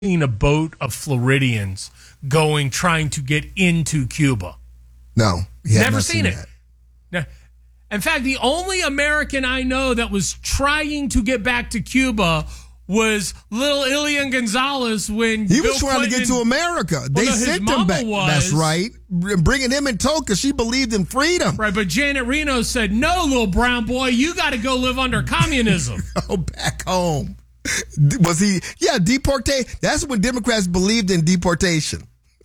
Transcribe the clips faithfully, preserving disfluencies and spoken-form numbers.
seen a boat of Floridians going, trying to get into Cuba. No. Never seen, seen it. Now, in fact, the only American I know that was trying to get back to Cuba was little Ilian Gonzalez when he Bill was trying Clinton, to get to America. They well, no, sent him back. Was, That's right. Bringing him in tow because she believed in freedom. Right, but Janet Reno said, no, little brown boy, you got to go live under communism. Go back home. Was he? Yeah, deportation. That's when Democrats believed in deportation.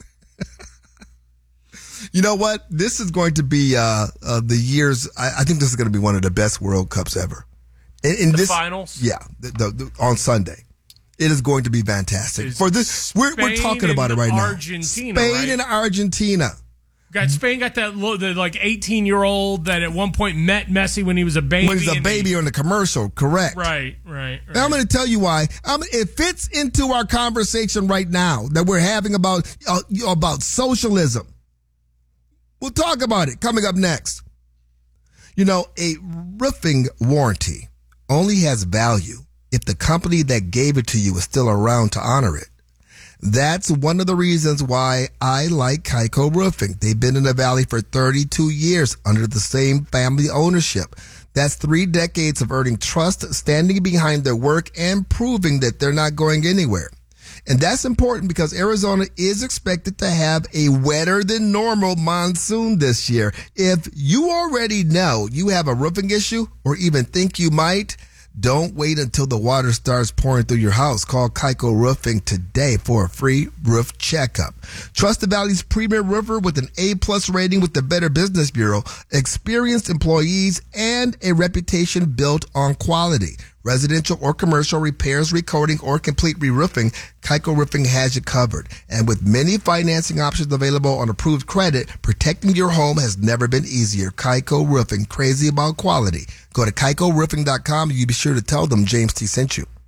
You know what? This is going to be uh, uh, the years. I, I think this is going to be one of the best World Cups ever. In, in the this, finals? Yeah, the, the, the, on Sunday. It is going to be fantastic. It's For this, we're, we're talking about it right Argentina, now. Spain right? and Argentina. Got Spain got that the like eighteen year old that at one point met Messi when he was a baby. When he's a baby they, on the commercial, correct? Right, right. right. Now I'm going to tell you why. Um, it fits into our conversation right now that we're having about uh, about socialism. We'll talk about it coming up next. You know, a roofing warranty only has value if the company that gave it to you is still around to honor it. That's one of the reasons why I like Kaiko Roofing. They've been in the Valley for thirty-two years under the same family ownership. That's three decades of earning trust, standing behind their work, and proving that they're not going anywhere. And that's important because Arizona is expected to have a wetter than normal monsoon this year. If you already know you have a roofing issue or even think you might, don't wait until the water starts pouring through your house. Call Kaiko Roofing today for a free roof checkup. Trust the Valley's premier roofer with an A-plus rating with the Better Business Bureau, experienced employees, and a reputation built on quality. Residential or commercial repairs, recoding, or complete re-roofing, Kaiko Roofing has you covered. And with many financing options available on approved credit, protecting your home has never been easier. Kaiko Roofing, crazy about quality. Go to kaiko roofing dot com and you be sure to tell them James T sent you.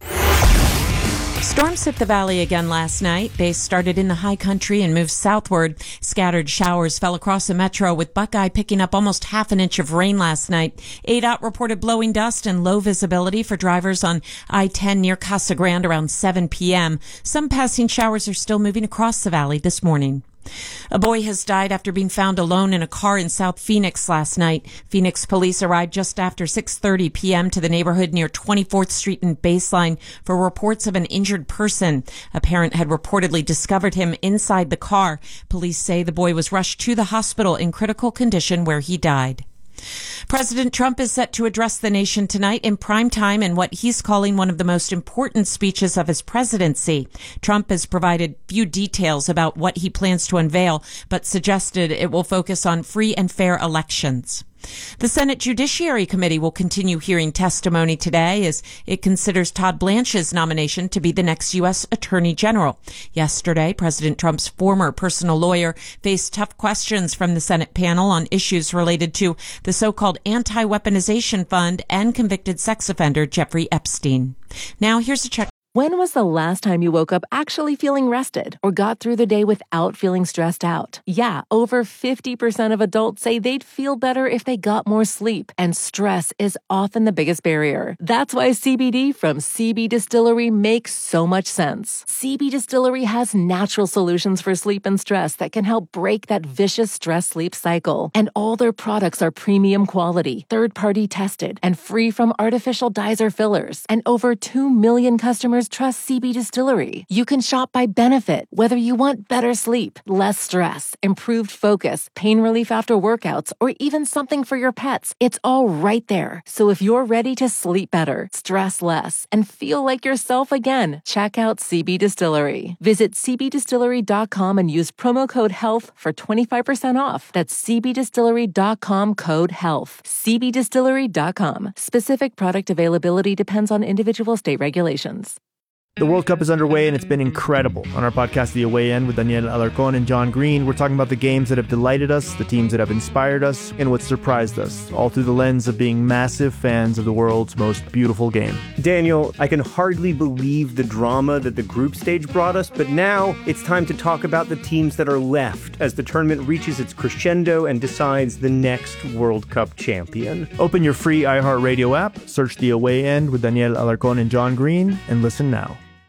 Storms hit the valley again last night. They started in the high country and moved southward. Scattered showers fell across the metro, with Buckeye picking up almost half an inch of rain last night. A D O T reported blowing dust and low visibility for drivers on I ten near Casa Grande around seven p.m. Some passing showers are still moving across the valley this morning. A boy has died after being found alone in a car in South Phoenix last night. Phoenix police arrived just after six thirty p.m. to the neighborhood near twenty-fourth Street and Baseline for reports of an injured person. A parent had reportedly discovered him inside the car. Police say the boy was rushed to the hospital in critical condition where he died. President Trump is set to address the nation tonight in prime time in what he's calling one of the most important speeches of his presidency. Trump has provided few details about what he plans to unveil, but suggested it will focus on free and fair elections. The Senate Judiciary Committee will continue hearing testimony today as it considers Todd Blanche's nomination to be the next U S Attorney General. Yesterday, President Trump's former personal lawyer faced tough questions from the Senate panel on issues related to the so-called Anti-Weaponization Fund and convicted sex offender Jeffrey Epstein. Now, here's a check. When was the last time you woke up actually feeling rested or got through the day without feeling stressed out? Yeah, over fifty percent of adults say they'd feel better if they got more sleep, and stress is often the biggest barrier. That's why C B D from C B Distillery makes so much sense. C B Distillery has natural solutions for sleep and stress that can help break that vicious stress-sleep cycle. And all their products are premium quality, third-party tested, and free from artificial dyes or fillers. And over two million customers trust C B Distillery. You can shop by benefit, whether you want better sleep, less stress, improved focus, pain relief after workouts, or even something for your pets. It's all right there. So if you're ready to sleep better, stress less, and feel like yourself again, check out C B Distillery. Visit c b distillery dot com and use promo code HEALTH for twenty-five percent off. That's c b distillery dot com code HEALTH. c b distillery dot com. Specific product availability depends on individual state regulations. The World Cup is underway, and it's been incredible. On our podcast, The Away End, with Daniel Alarcón and John Green, we're talking about the games that have delighted us, the teams that have inspired us, and what surprised us, all through the lens of being massive fans of the world's most beautiful game. Daniel, I can hardly believe the drama that the group stage brought us, but now it's time to talk about the teams that are left as the tournament reaches its crescendo and decides the next World Cup champion. Open your free iHeartRadio app, search The Away End with Daniel Alarcón and John Green, and listen now.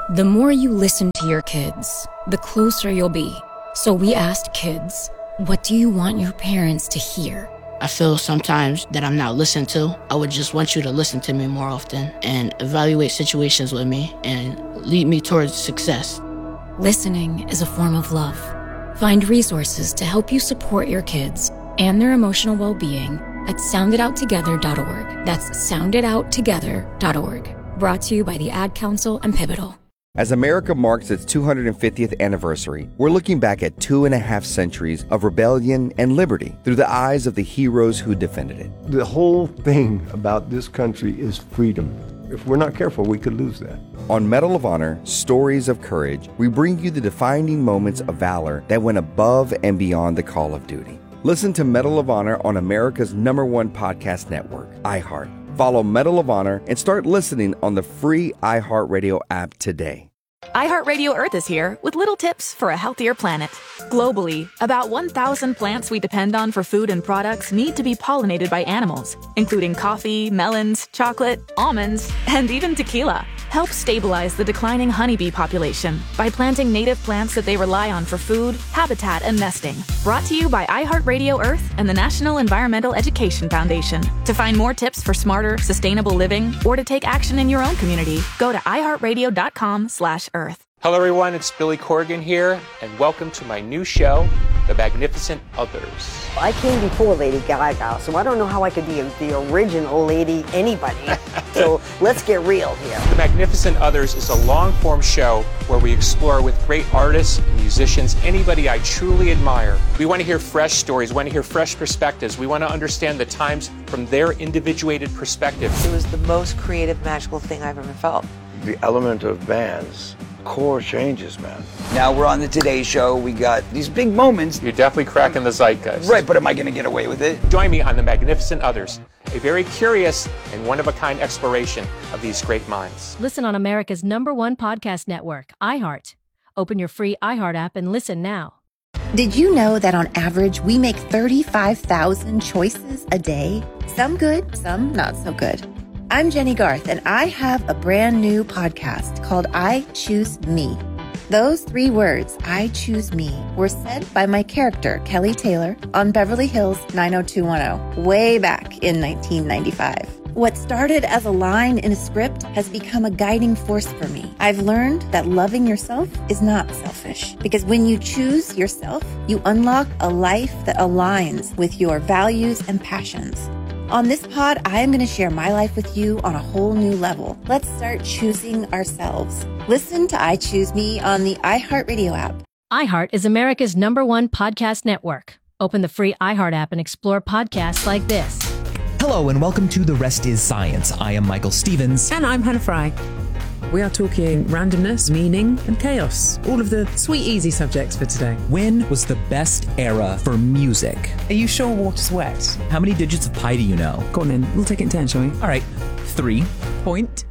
The more you listen to your kids, the closer you'll be. So we asked kids, what do you want your parents to hear? I feel sometimes that I'm not listened to. I would just want you to listen to me more often and evaluate situations with me and lead me towards success. Listening is a form of love. Find resources to help you support your kids and their emotional well-being at sound it out together dot org. That's sound it out together dot org. Brought to you by the Ad Council and Pivotal. As America marks its two hundred fiftieth anniversary, we're looking back at two and a half centuries of rebellion and liberty through the eyes of the heroes who defended it. The whole thing about this country is freedom. If we're not careful, we could lose that. On Medal of Honor, Stories of Courage, we bring you the defining moments of valor that went above and beyond the call of duty. Listen to Medal of Honor on America's number one podcast network, iHeart. Follow Medal of Honor and start listening on the free iHeartRadio app today. iHeartRadio Earth is here with little tips for a healthier planet. Globally, about one thousand plants we depend on for food and products need to be pollinated by animals, including coffee, melons, chocolate, almonds, and even tequila. Help stabilize the declining honeybee population by planting native plants that they rely on for food, habitat, and nesting. Brought to you by iHeartRadio Earth and the National Environmental Education Foundation. To find more tips for smarter, sustainable living, or to take action in your own community, go to iHeartRadio.com slash Earth. Hello everyone, it's Billy Corgan here, and welcome to my new show, The Magnificent Others. I came before Lady Gaga, so I don't know how I could be the original Lady anybody. So let's get real here. The Magnificent Others is a long-form show where we explore with great artists, musicians, anybody I truly admire. We want to hear fresh stories, we want to hear fresh perspectives. We want to understand the times from their individuated perspective. It was the most creative, magical thing I've ever felt. The element of bands. Core changes, man. Now we're on the Today Show. We got these big moments. You're definitely cracking the zeitgeist. Right, but am I going to get away with it? Join me on The Magnificent Others, a very curious and one-of-a-kind exploration of these great minds. Listen on America's number one podcast network, iHeart. Open your free iHeart app and listen now. Did you know that on average, we make thirty-five thousand choices a day? Some good, some not so good. I'm Jenny Garth, and I have a brand new podcast called I Choose Me. Those three words, I choose me, were said by my character, Kelly Taylor, on Beverly Hills nine oh two one oh, way back in nineteen ninety-five. What started as a line in a script has become a guiding force for me. I've learned that loving yourself is not selfish, because when you choose yourself, you unlock a life that aligns with your values and passions. On this pod, I am going to share my life with you on a whole new level. Let's start choosing ourselves. Listen to I Choose Me on the iHeartRadio app. iHeart is America's number one podcast network. Open the free iHeart app and explore podcasts like this. Hello and welcome to The Rest is Science. I am Michael Stevens. And I'm Hannah Fry. We are talking randomness, meaning, and chaos. All of the sweet, easy subjects for today. When was the best era for music? Are you sure water's wet? How many digits of pi do you know? Go on then. We'll take it in turn, shall we? All right. Three. Point.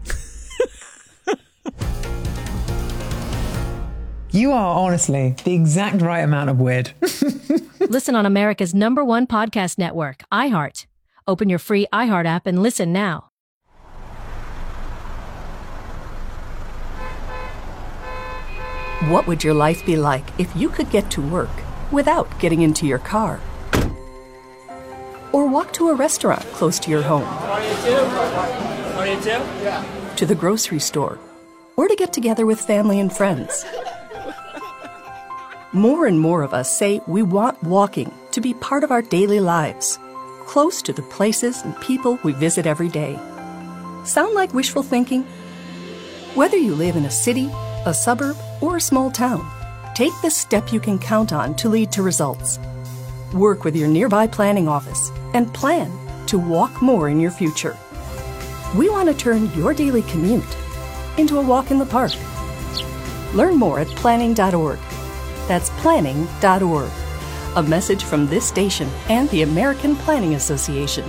You are honestly the exact right amount of weird. Listen on America's number one podcast network, iHeart. Open your free iHeart app and listen now. What would your life be like if you could get to work without getting into your car? Or walk to a restaurant close to your home? To the grocery store? Or to get together with family and friends? More and more of us say we want walking to be part of our daily lives, close to the places and people we visit every day. Sound like wishful thinking? Whether you live in a city, a suburb, or a small town, take the step you can count on to lead to results. Work with your nearby planning office and plan to walk more in your future. We want to turn your daily commute into a walk in the park. Learn more at planning dot org. That's planning dot org. A message from this station and the American Planning Association.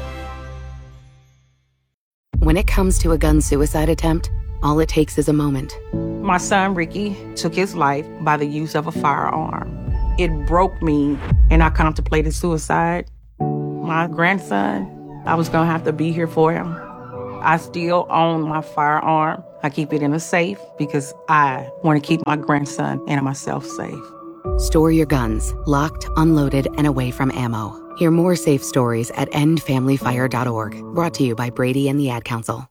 When it comes to a gun suicide attempt, all it takes is a moment. My son, Ricky, took his life by the use of a firearm. It broke me, and I contemplated suicide. My grandson, I was going to have to be here for him. I still own my firearm. I keep it in a safe because I want to keep my grandson and myself safe. Store your guns, locked, unloaded, and away from ammo. Hear more safe stories at end family fire dot org. Brought to you by Brady and the Ad Council.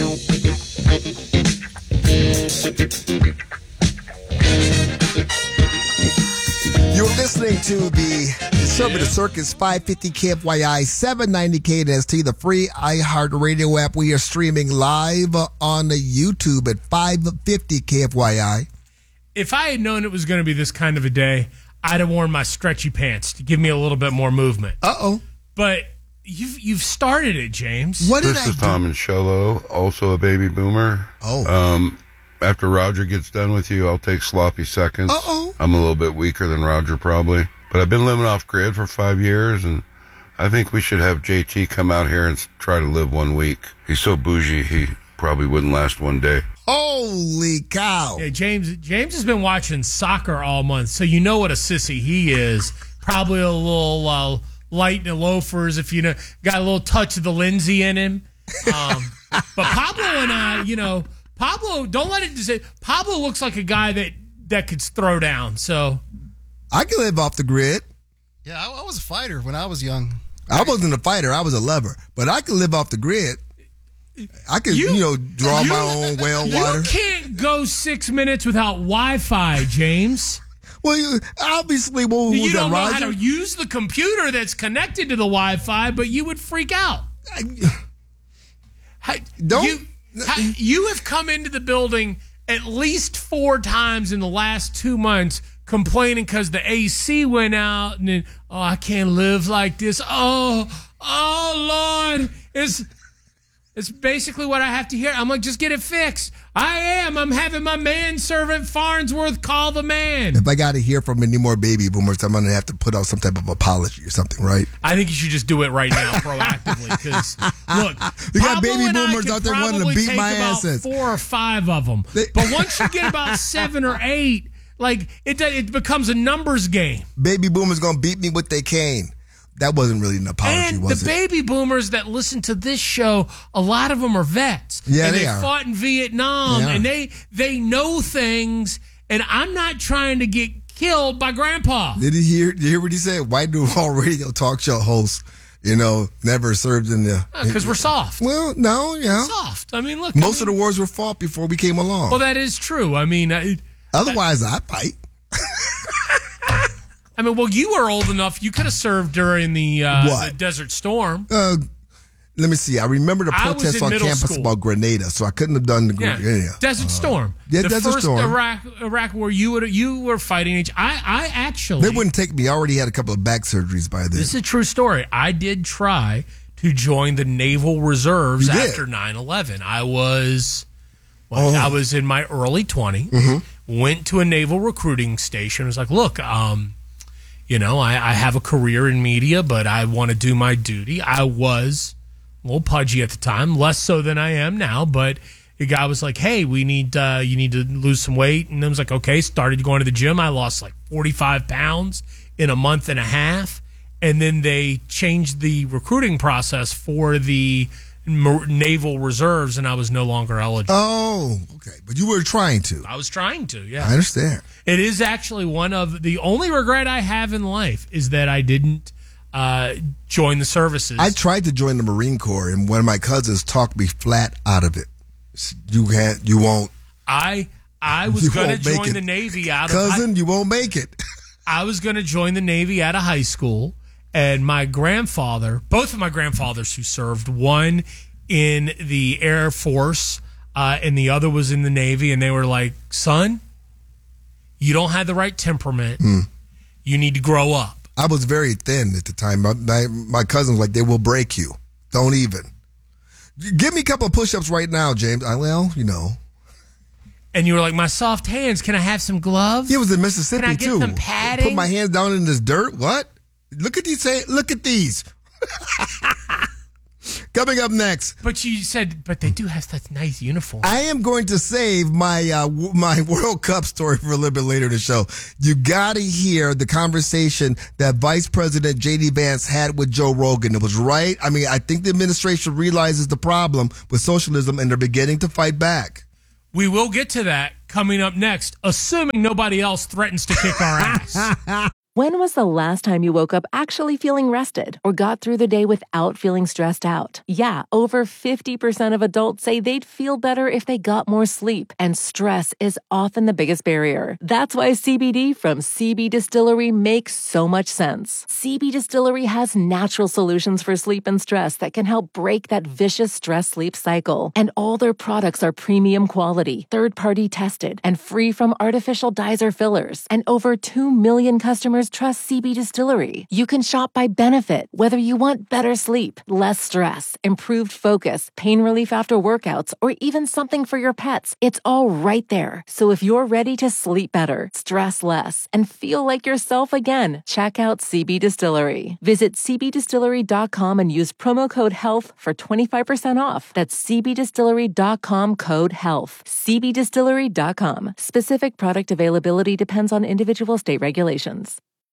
You're listening to the Conservative Circus five fifty K F Y I, seven ninety K N S T, the free iHeartRadio app. We are streaming live on the YouTube at five fifty K F Y I. If I had known it was going to be this kind of a day, I'd have worn my stretchy pants to give me a little bit more movement. Uh-oh. But you've you've started it, James. What did this I is Tom and Sholo, also a baby boomer. Oh. Um, after Roger gets done with you, I'll take sloppy seconds. Uh-oh. I'm a little bit weaker than Roger, probably. But I've been living off grid for five years, and I think we should have J T come out here and try to live one week. He's so bougie, he probably wouldn't last one day. Holy cow. Yeah, James James has been watching soccer all month, so you know what a sissy he is. Probably a little uh, light in the loafers, if you know, got a little touch of the Lindsay in him. Um, but Pablo and I, you know, Pablo, don't let it say, Pablo looks like a guy that, that could throw down, so. I can live off the grid. Yeah, I, I was a fighter when I was young. I wasn't a fighter. I was a lover. But I can live off the grid. I can, you, you know, draw you, my own well water. You can't go six minutes without Wi-Fi, James. Well, you, obviously, well, you was don't that know Roger? how to use the computer that's connected to the Wi-Fi, but you would freak out. I, don't. You, you have come into the building at least four times in the last two months complaining because the A C went out and then, oh, I can't live like this. Oh, oh, Lord. It's, it's basically what I have to hear. I'm like, just get it fixed. I am. I'm having my manservant Farnsworth call the man. If I got to hear from any more baby boomers, I'm going to have to put out some type of apology or something, right? I think you should just do it right now proactively because, look, we got Pablo baby and I boomers could out there wanting to probably beat take my about asses. Four or five of them. They- but once you get about seven or eight, like it, it becomes a numbers game. Baby boomers going to beat me with their cane. That wasn't really an apology, and was the it? baby boomers that listen to this show, a lot of them are vets. Yeah, and they they are. fought in Vietnam, They are. and they they know things. And I'm not trying to get killed by Grandpa. Did you hear? Did you hear what he said? White dual radio talk show hosts, you know, never served in the Because we're soft. Well, no, yeah, soft. I mean, look. most I mean, of the wars were fought before we came along. Well, that is true. I mean, I, otherwise, I fight. I mean, well, you were old enough. You could have served during the, uh, What? the Desert Storm. Uh, let me see. I remember the I was protests in on middle campus school. about Grenada, so I couldn't have done the Yeah, Grenada. Desert Storm. yeah, the Desert first Storm. Iraq, Iraq war you would you were fighting. Each, I I actually. They wouldn't take me. I already had a couple of back surgeries by then. This is a true story. I did try to join the Naval Reserves You did? after nine eleven. I was, well, Oh. I was in my early twenties. Mm-hmm. Went to a naval recruiting station. I was like, look, um, you know, I, I have a career in media, but I want to do my duty. I was a little pudgy at the time, less so than I am now. But the guy was like, "Hey, we need uh, you need to lose some weight," and I was like, "Okay." Started going to the gym. I lost like forty-five pounds in a month and a half, and then they changed the recruiting process for the Naval Reserves, and I was no longer eligible. Oh, okay. But you were trying to. I was trying to, yeah. I understand. It is actually one of the only regret I have in life is that I didn't uh, join the services. I tried to join the Marine Corps, and one of my cousins talked me flat out of it. You can't. You won't. I I was You going to won't make join it. the Navy out of Cousin, you won't make it. I was going to join the Navy out of high school, and my grandfather, both of my grandfathers who served, one in the Air Force uh, and the other was in the Navy, and they were like, "Son, you don't have the right temperament. Hmm. You need to grow up." I was very thin at the time. My, my, my cousin was like, they will break you. Don't even. Give me a couple of push-ups right now, James. I, well, you know. And you were like, "My soft hands, can I have some gloves?" He was in Mississippi, Can I get too. some padding? Put my hands down in this dirt. What? Look at these. Look at these. Coming up next. But you said, but they do have such nice uniforms. I am going to save my uh, w- my World Cup story for a little bit later in the show. You got to hear the conversation that Vice President J D Vance had with Joe Rogan. It was right. I mean, I think the administration realizes the problem with socialism, and they're beginning to fight back. We will get to that coming up next, assuming nobody else threatens to kick our ass. When was the last time you woke up actually feeling rested or got through the day without feeling stressed out? Yeah, over fifty percent of adults say they'd feel better if they got more sleep, and stress is often the biggest barrier. That's why C B D from C B Distillery makes so much sense. C B Distillery has natural solutions for sleep and stress that can help break that vicious stress-sleep cycle. And all their products are premium quality, third-party tested, and free from artificial dyes or fillers. And over two million customers trust C B Distillery. You can shop by benefit, whether you want better sleep, less stress, improved focus, pain relief after workouts, or even something for your pets. It's all right there. So if you're ready to sleep better, stress less, and feel like yourself again, check out C B Distillery. Visit c b distillery dot com and use promo code HEALTH for twenty-five percent off. That's c b distillery dot com code HEALTH. c b distillery dot com. Specific product availability depends on individual state regulations.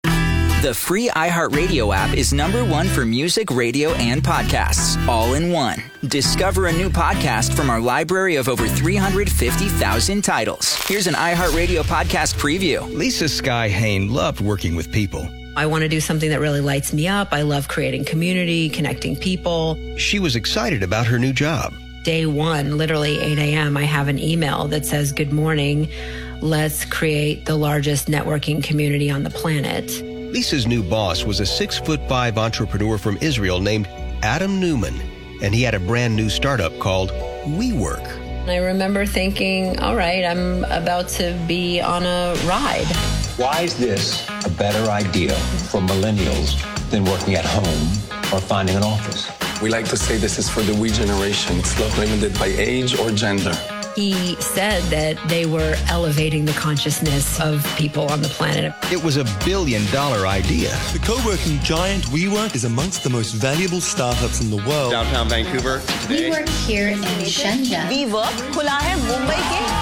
The free iHeartRadio app is number one for music, radio, and podcasts, all in one. Discover a new podcast from our library of over three hundred fifty thousand titles. Here's an iHeartRadio podcast preview. Lisa Sky Hain loved working with people. I want to do something that really lights me up. I love creating community, connecting people. She was excited about her new job. Day one, literally eight a.m., I have an email that says, "Good morning. Let's create the largest networking community on the planet." Lisa's new boss was a six foot five entrepreneur from Israel named Adam Newman, and he had a brand new startup called WeWork. I remember thinking, all right, I'm about to be on a ride. Why is this a better idea for millennials than working at home or finding an office? We like to say this is for the we generation. It's not limited by age or gender. He said that they were elevating the consciousness of people on the planet. It was a billion dollar idea. The co-working giant WeWork is amongst the most valuable startups in the world. Downtown Vancouver today. We work here in Shenzhen. WeWork खुला है मुंबई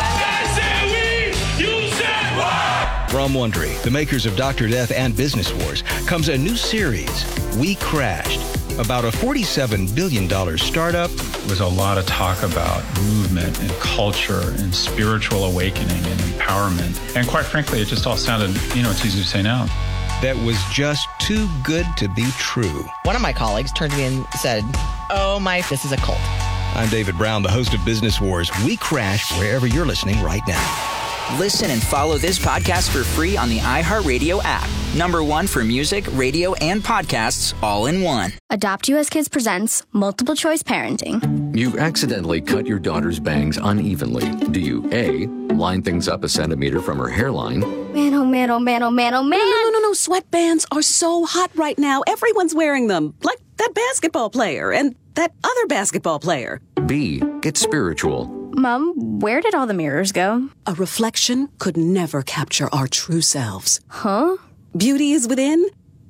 के. From Wondery, the makers of Doctor Death and Business Wars, comes a new series, We Crashed, about a forty-seven billion dollars startup. There was a lot of talk about movement and culture and spiritual awakening and empowerment. And quite frankly, it just all sounded, you know, it's easy to say now. That was just too good to be true. One of my colleagues turned to me and said, "Oh my, this is a cult." I'm David Brown, the host of Business Wars. We Crash wherever you're listening right now. Listen and follow this podcast for free on the iHeartRadio app. Number one for music, radio, and podcasts, all in one. Adopt U S Kids presents Multiple Choice Parenting. You've accidentally cut your daughter's bangs unevenly. Do you A, line things up a centimeter from her hairline? Man, oh man, oh man, oh man, oh man. No, no, no, no. Sweatbands are so hot right now. Everyone's wearing them. Like that basketball player and that other basketball player. B, get spiritual. Mom, where did all the mirrors go? A reflection could never capture our true selves. Huh? Beauty is within.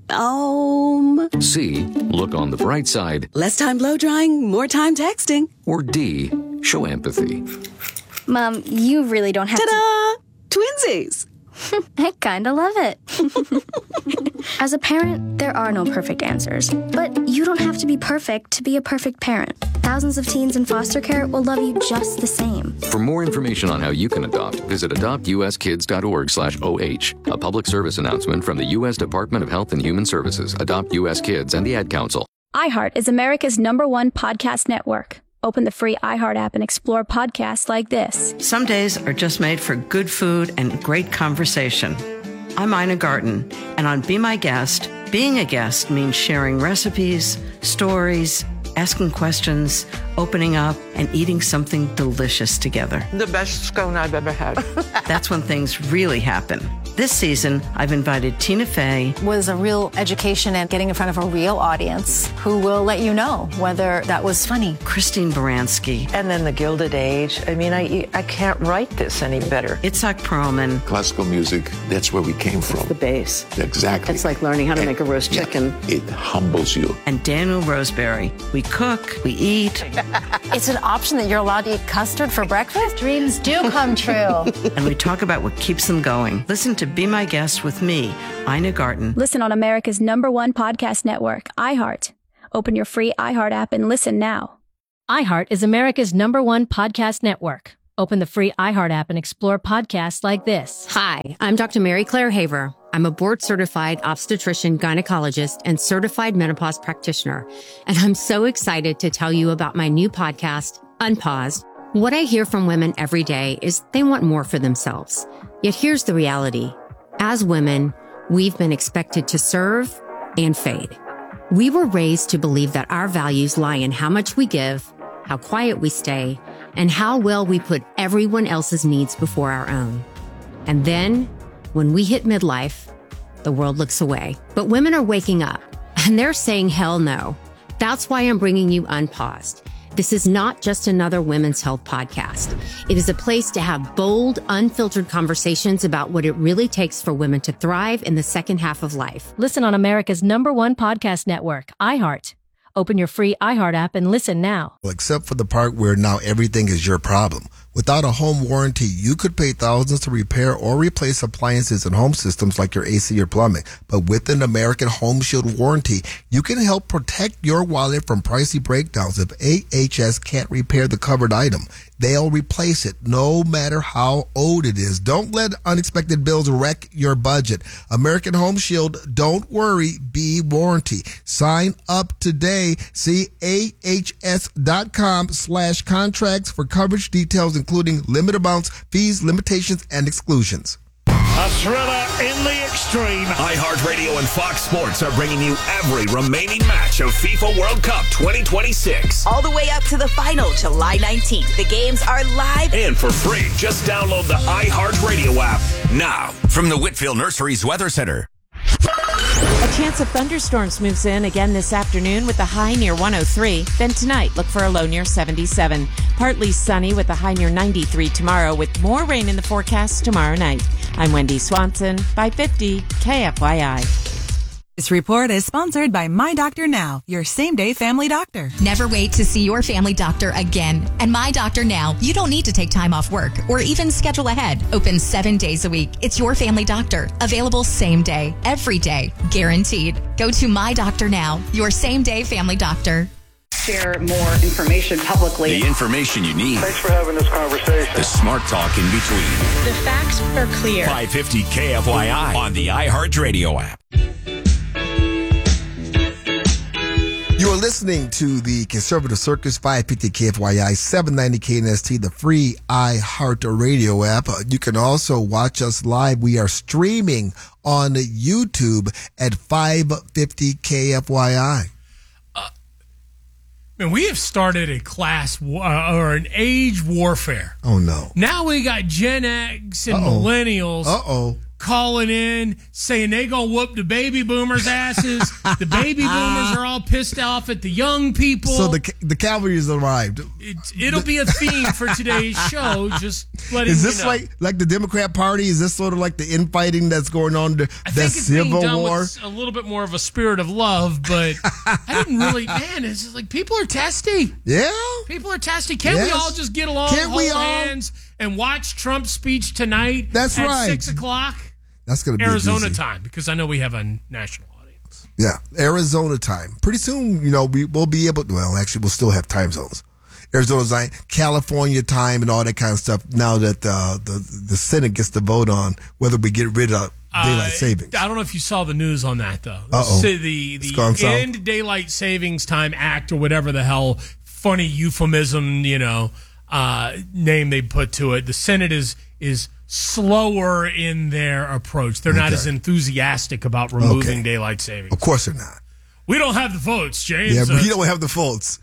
Um. C, look on the bright side. Less time blow drying, more time texting. Or D, show empathy. Mom, you really don't have Ta-da! to... Twinsies! I kinda love it. As a parent, there are no perfect answers. But you don't have to be perfect to be a perfect parent. Thousands of teens in foster care will love you just the same. For more information on how you can adopt, visit adopt u s kids dot org slash O H. A public service announcement from the U S Department of Health and Human Services, Adopt U S Kids, and the Ad Council. iHeart is America's number one podcast network. Open the free iHeart app and explore podcasts like this. Some days are just made for good food and great conversation. I'm Ina Garten, and on Be My Guest, being a guest means sharing recipes, stories, asking questions, opening up, and eating something delicious together. The best scone I've ever had. That's when things really happen. This season, I've invited Tina Fey. Was a real education and getting in front of a real audience who will let you know whether that was funny. Christine Baranski. And then the Gilded Age. I mean, I I can't write this any better. Itzhak Perlman. Classical music, that's where we came from. It's the bass. Exactly. It's like learning how to and, make a roast yeah, chicken. It humbles you. And Daniel Roseberry. We cook, we eat. It's an option that you're allowed to eat custard for breakfast? Dreams do come true. And we talk about what keeps them going. Listen to Be My Guest with me, Ina Garten. Listen on America's number one podcast network, iHeart. Open your free iHeart app and listen now. iHeart is America's number one podcast network. Open the free iHeart app and explore podcasts like this. Hi, I'm Doctor Mary Claire Haver. I'm a board-certified obstetrician, gynecologist, and certified menopause practitioner. And I'm so excited to tell you about my new podcast, Unpaused. What I hear from women every day is they want more for themselves. Yet here's the reality. As women, we've been expected to serve and fade. We were raised to believe that our values lie in how much we give, how quiet we stay, and how well we put everyone else's needs before our own. And then, when we hit midlife, the world looks away. But women are waking up, and they're saying hell no. That's why I'm bringing you Unpaused. This is not just another women's health podcast. It is a place to have bold, unfiltered conversations about what it really takes for women to thrive in the second half of life. Listen on America's number one podcast network, iHeart. Open your free iHeart app and listen now. Well, except for the part where now everything is your problem. Without a home warranty, you could pay thousands to repair or replace appliances and home systems like your A C or plumbing. But with an American Home Shield warranty, you can help protect your wallet from pricey breakdowns. If A H S can't repair the covered item, they'll replace it no matter how old it is. Don't let unexpected bills wreck your budget. American Home Shield, don't worry, be warranty. Sign up today. See ahs.com slash contracts for coverage details, including limit amounts, fees, limitations, and exclusions. A thriller in the extreme. iHeartRadio and Fox Sports are bringing you every remaining match of FIFA World Cup twenty twenty-six. All the way up to the final, July nineteenth. The games are live and for free. Just download the iHeartRadio app now. From the Whitfield Nurseries Weather Center. A chance of thunderstorms moves in again this afternoon with a high near one oh three. Then tonight, look for a low near seventy-seven. Partly sunny with a high near ninety-three tomorrow, with more rain in the forecast tomorrow night. I'm Wendy Swanson, five fifty K F Y I. This report is sponsored by My Doctor Now, your same-day family doctor. Never wait to see your family doctor again. And My Doctor Now, you don't need to take time off work or even schedule ahead. Open seven days a week. It's your family doctor. Available same day, every day, guaranteed. Go to My Doctor Now, your same-day family doctor. Share more information publicly. The information you need. Thanks for having this conversation. The smart talk in between. The facts are clear. five fifty K F Y I on the iHeartRadio app. You are listening to the Conservative Circus, five fifty K F Y I, seven ninety K N S T, the free iHeartRadio app. Uh, you can also watch us live. We are streaming on YouTube at five fifty K F Y I. Uh, man, we have started a class uh, or an age warfare. Oh, no. Now we got Gen X and Uh-oh. millennials. Uh-oh. Calling in, saying they gonna whoop the baby boomers' asses. The baby boomers are all pissed off at the young people. So the the cavalry has arrived. It, it'll be a theme for today's show. Just letting Is this you know. like like the Democrat Party? Is this sort of like the infighting that's going on? The, I the think it's Civil being done War. with a little bit more of a spirit of love, but I didn't really. Man, it's just like people are testy. Yeah, people are testy. Can't yes. we all just get along, Can't hold we all? hands, and watch Trump's speech tonight? That's at right. Six o'clock. That's going to be Arizona time, because I know we have a national audience. Yeah, Arizona time. Pretty soon, you know, we, we'll be able to, well, actually, we'll still have time zones. Arizona time, California time, and all that kind of stuff, now that uh, the the Senate gets to vote on whether we get rid of daylight uh, savings. I don't know if you saw the news on that, though. Uh-oh. The, the, the End Daylight Savings Time Act, or whatever the hell funny euphemism, you know, uh, name they put to it. The Senate is is slower in their approach. They're not okay. as enthusiastic about removing okay. daylight savings. Of course they're not. We don't have the votes, James. Yeah, but uh, we don't have the votes.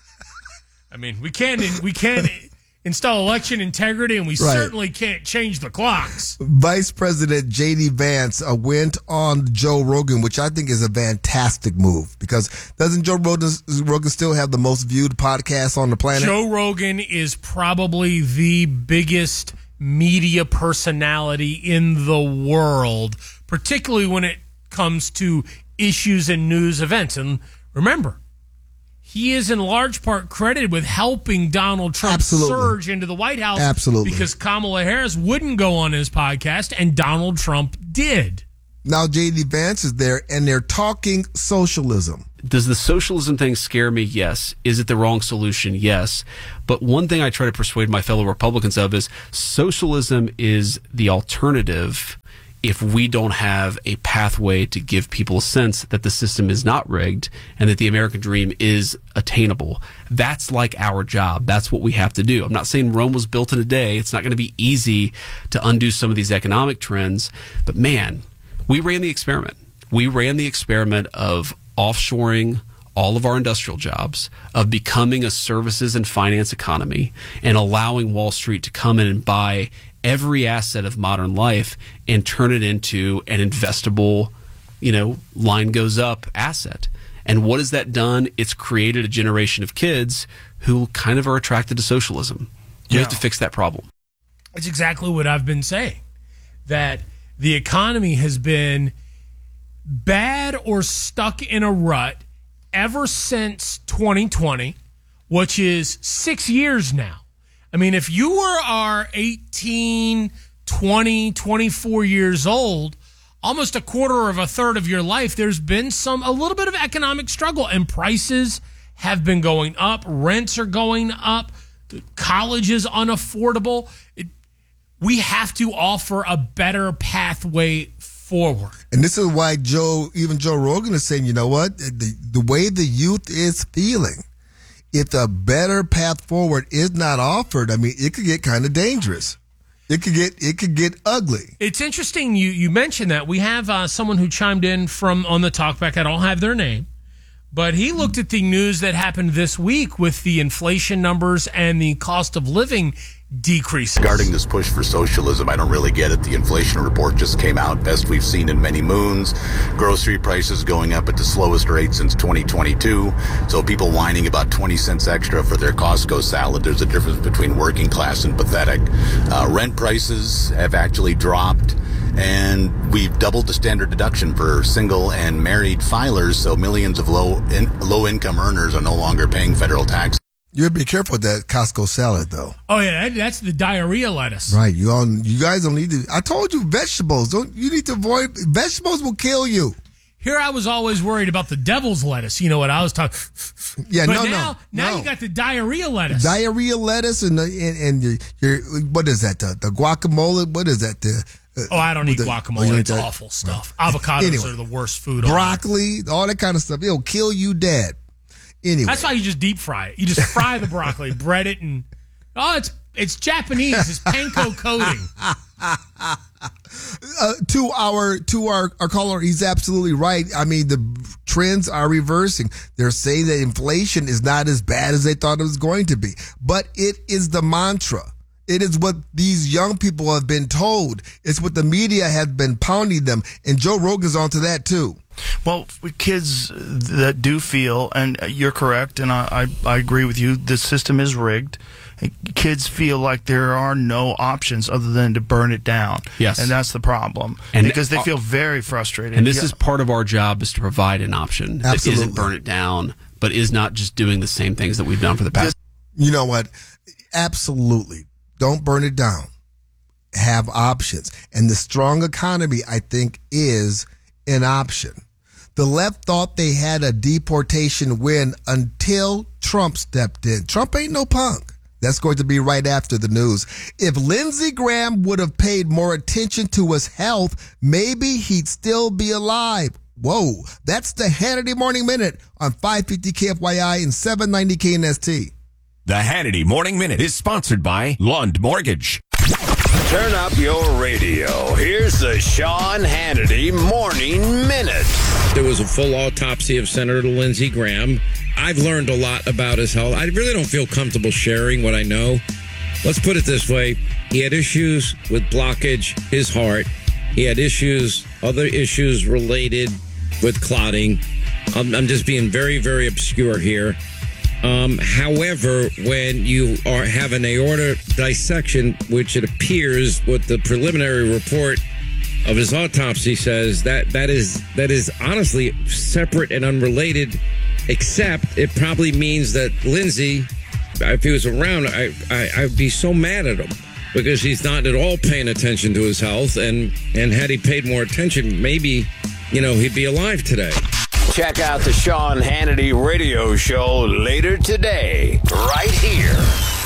I mean, we can't we can't install election integrity, and we right. certainly can't change the clocks. Vice President J D Vance uh, went on Joe Rogan, which I think is a fantastic move, because doesn't Joe Rogan, Rogan still have the most viewed podcast on the planet? Joe Rogan is probably the biggest media personality in the world, particularly when it comes to issues and news events. And remember, he is in large part credited with helping Donald Trump Absolutely. surge into the White House. Absolutely. Because Kamala Harris wouldn't go on his podcast, and Donald Trump did. Now J D Vance is there, and they're talking socialism. does the socialism thing scare me? Yes. Is it the wrong solution? Yes. But one thing I try to persuade my fellow Republicans of is socialism is the alternative if we don't have a pathway to give people a sense that the system is not rigged and that the American dream is attainable. That's like our job. That's what we have to do. I'm not saying Rome was built in a day. It's not going to be easy to undo some of these economic trends. But man, we ran the experiment. We ran the experiment of offshoring all of our industrial jobs, of becoming a services and finance economy, and allowing Wall Street to come in and buy every asset of modern life and turn it into an investable, you know, line goes up asset. And what has that done? It's created a generation of kids who kind of are attracted to socialism. You Yeah. have to fix that problem. It's exactly what I've been saying, that the economy has been bad or stuck in a rut ever since twenty twenty, which is six years now. I mean, if you were are eighteen, twenty, twenty-four years old, almost a quarter of a third of your life, there's been some a little bit of economic struggle, and prices have been going up. Rents are going up. College is unaffordable. It, we have to offer a better pathway forward. And this is why Joe, even Joe Rogan is saying, you know what? The, the way the youth is feeling, if a better path forward is not offered, I mean, it could get kind of dangerous. It could get it could get ugly. It's interesting you you mentioned that. We have uh, someone who chimed in from on the talkback. I don't have their name, but he looked at the news that happened this week with the inflation numbers and the cost of living decreases. Regarding this push for socialism, I don't really get it. The inflation report just came out, best we've seen in many moons. Grocery prices going up at the slowest rate since twenty twenty-two. So people whining about twenty cents extra for their Costco salad. There's a difference between working class and pathetic. Uh, rent prices have actually dropped. And we've doubled the standard deduction for single and married filers, so millions of low in, low income earners are no longer paying federal tax. You have to be careful with that Costco salad, though. Oh yeah, that, that's the diarrhea lettuce. Right. You all, you guys don't need to. I told you, vegetables. Don't you need to avoid vegetables? Will kill you. Here I was always worried about the devil's lettuce. You know what I was talking. Yeah, but no, now, no, now no. you got the diarrhea lettuce. Diarrhea lettuce and the, and, and your, your what is that? The, the guacamole. What is that? The Uh, oh, I don't eat the, guacamole. Oh, it's that? awful stuff. Right. Avocados anyway, are the worst food. Broccoli, all that kind of stuff. It'll kill you dead. Anyway. That's why you just deep fry it. You just fry the broccoli, bread it, and oh, it's it's Japanese. It's panko coating. uh, to our to our, our caller, he's absolutely right. I mean, the trends are reversing. They're saying that inflation is not as bad as they thought it was going to be, but it is the mantra. It is what these young people have been told. It's what the media has been pounding them. And Joe Rogan's onto that, too. Well, kids that do feel, and you're correct, and I, I, I agree with you, the system is rigged. Kids feel like there are no options other than to burn it down. Yes. And that's the problem. And because they feel very frustrated. And this yeah. is part of our job, is to provide an option that Absolutely. isn't burn it down, but is not just doing the same things that we've done for the past. You know what? Absolutely. Don't burn it down. Have options. And the strong economy, I think, is an option. The left thought they had a deportation win until Trump stepped in. Trump ain't no punk. That's going to be right after the news. If Lindsey Graham would have paid more attention to his health, maybe he'd still be alive. Whoa. That's the Hannity Morning Minute on five fifty K F Y I and seven ninety K N S T. The Hannity Morning Minute is sponsored by Lund Mortgage. Turn up your radio. Here's the Sean Hannity Morning Minute. There was a full autopsy of Senator Lindsey Graham. I've learned a lot about his health. I really don't feel comfortable sharing what I know. Let's put it this way. He had issues with blockage, his heart. He had issues, other issues related with clotting. I'm, I'm just being very, very obscure here. Um, however, when you are have an aorta dissection, which it appears what the preliminary report of his autopsy says, that that is that is honestly separate and unrelated, except it probably means that Lindsey, if he was around, I, I, I'd be so mad at him because he's not at all paying attention to his health. And, and had he paid more attention, maybe, you know, he'd be alive today. Check out the Sean Hannity radio show later today, right here.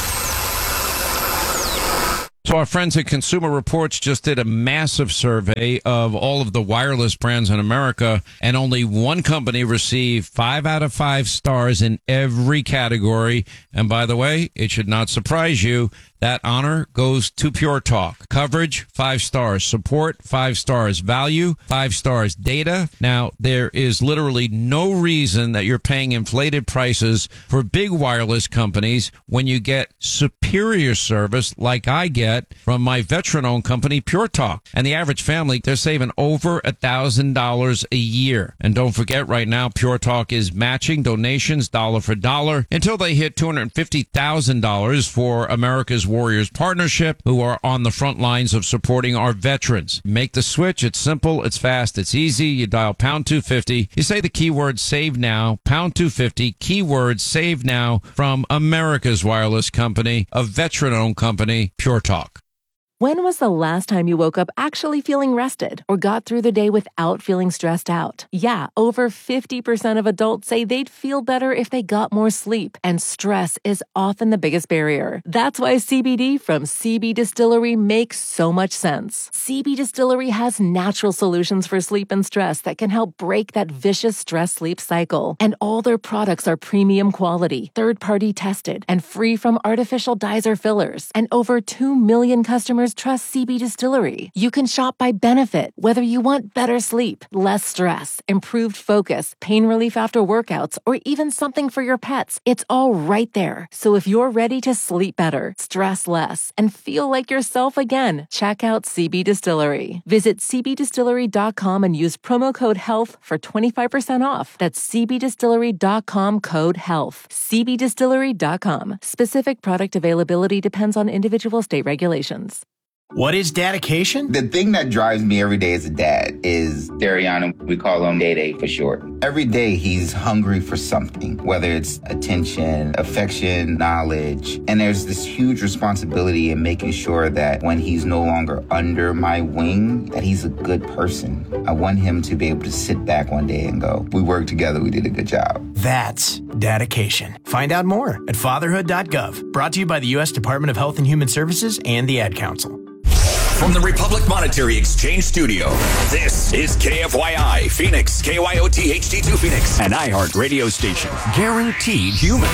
So our friends at Consumer Reports just did a massive survey of all of the wireless brands in America, and only one company received five out of five stars in every category. And by the way, it should not surprise you, that honor goes to Pure Talk. Coverage, five stars. Support, five stars. Value, five stars. Data. Now, there is literally no reason that you're paying inflated prices for big wireless companies when you get superior service like I get from my veteran-owned company, Pure Talk. And the average family, they're saving over a thousand dollars a year. And don't forget, right now, Pure Talk is matching donations dollar for dollar until they hit two hundred fifty thousand dollars for America's Warriors Partnership, who are on the front lines of supporting our veterans. Make the switch. It's simple. It's fast. It's easy. You dial pound two fifty. You say the keyword save now, pound two fifty, keyword save now from America's wireless company, a veteran-owned company, Pure Talk. When was the last time you woke up actually feeling rested or got through the day without feeling stressed out? Yeah, over fifty percent of adults say they'd feel better if they got more sleep, and stress is often the biggest barrier. That's why C B D from C B Distillery makes so much sense. C B Distillery has natural solutions for sleep and stress that can help break that vicious stress-sleep cycle. And all their products are premium quality, third-party tested, and free from artificial dyes or fillers. And over two million customers trust C B Distillery. You can shop by benefit, whether you want better sleep, less stress, improved focus, pain relief after workouts, or even something for your pets. It's all right there. So if you're ready to sleep better, stress less, and feel like yourself again, check out C B Distillery. Visit c b distillery dot com and use promo code HEALTH for twenty-five percent off. That's c b distillery dot com code HEALTH. c b distillery dot com. Specific product availability depends on individual state regulations. What is dedication? The thing that drives me every day as a dad is Dariana. We call him Day Day for short. Every day he's hungry for something, whether it's attention, affection, knowledge. And there's this huge responsibility in making sure that when he's no longer under my wing, that he's a good person. I want him to be able to sit back one day and go, we worked together, we did a good job. That's dedication. Find out more at fatherhood dot gov. Brought to you by the U S Department of Health and Human Services and the Ad Council. From the Republic Monetary Exchange Studio, this is K F Y I Phoenix, K Y O T H D two Phoenix, an iHeart radio station, guaranteed human.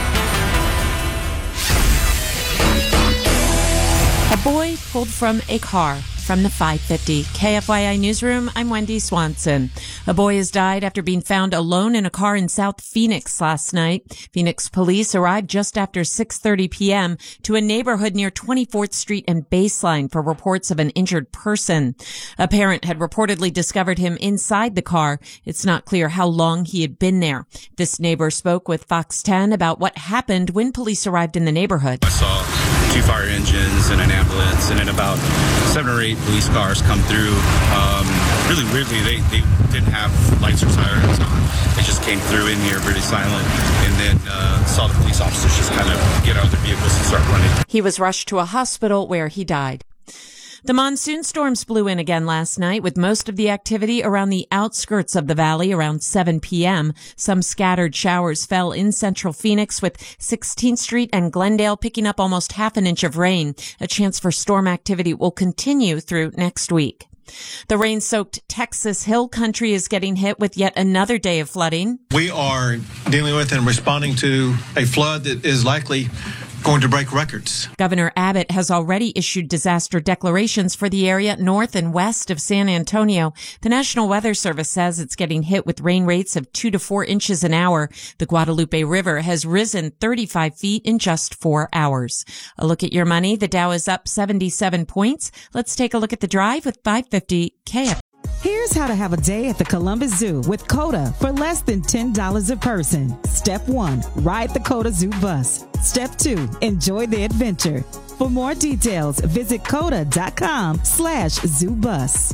A boy pulled from a car. From the five fifty K F Y I Newsroom, I'm Wendy Swanson. A boy has died after being found alone in a car in South Phoenix last night. Phoenix police arrived just after six thirty p.m. to a neighborhood near twenty-fourth Street and Baseline for reports of an injured person. A parent had reportedly discovered him inside the car. It's not clear how long he had been there. This neighbor spoke with Fox ten about what happened when police arrived in the neighborhood. I saw two fire engines and an ambulance, and then about seven or eight police cars come through. Um, really weirdly, they, they didn't have lights or sirens on. They just came through in here really silent, and then uh, saw the police officers just kind of get out of their vehicles and start running. He was rushed to a hospital where he died. The monsoon storms blew in again last night, with most of the activity around the outskirts of the valley around seven p.m. Some scattered showers fell in central Phoenix, with sixteenth Street and Glendale picking up almost half an inch of rain. A chance for storm activity will continue through next week. The rain-soaked Texas Hill Country is getting hit with yet another day of flooding. We are dealing with and responding to a flood that is likely going to break records. Governor Abbott has already issued disaster declarations for the area north and west of San Antonio. The National Weather Service says it's getting hit with rain rates of two to four inches an hour. The Guadalupe River has risen thirty-five feet in just four hours. A look at your money. The Dow is up seventy-seven points. Let's take a look at the drive with five fifty K F. Here's how to have a day at the Columbus Zoo with COTA for less than ten dollars a person. Step one, ride the COTA Zoo bus. Step two, enjoy the adventure. For more details, visit COTA.com slash zoo bus.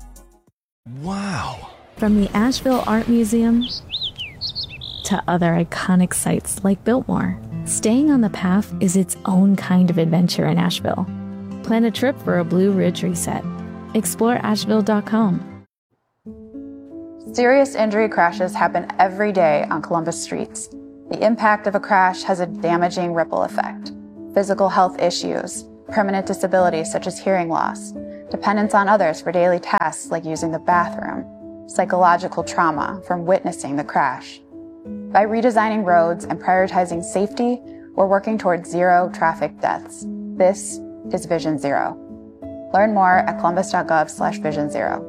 Wow. From the Asheville Art Museum to other iconic sites like Biltmore, staying on the path is its own kind of adventure in Asheville. Plan a trip for a Blue Ridge reset. Explore asheville dot com. Serious injury crashes happen every day on Columbus streets. The impact of a crash has a damaging ripple effect. Physical health issues, permanent disabilities such as hearing loss, dependence on others for daily tasks like using the bathroom, psychological trauma from witnessing the crash. By redesigning roads and prioritizing safety, we're working towards zero traffic deaths. This is Vision Zero. Learn more at columbus.gov slash vision zero.